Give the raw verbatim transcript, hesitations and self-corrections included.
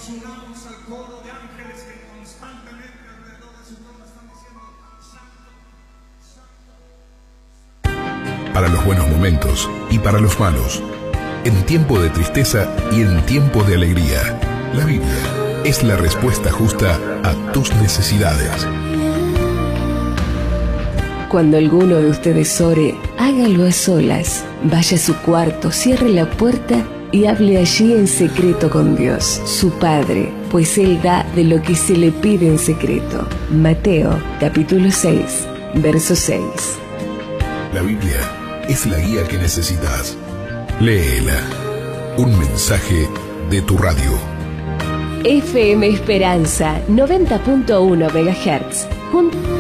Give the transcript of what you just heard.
Nos unamos al coro de ángeles que constantemente alrededor de su trono están diciendo: Santo, Santo. Para los buenos momentos y para los malos, en tiempo de tristeza y en tiempo de alegría, la Biblia es la respuesta justa a tus necesidades. Cuando alguno de ustedes ore, hágalo a solas. Vaya a su cuarto, cierre la puerta y hable allí en secreto con Dios, su Padre, pues Él da de lo que se le pide en secreto. Mateo, capítulo seis, verso seis. La Biblia es la guía que necesitas. Léela. Un mensaje de tu radio. F M Esperanza, noventa punto uno megahertz. Junto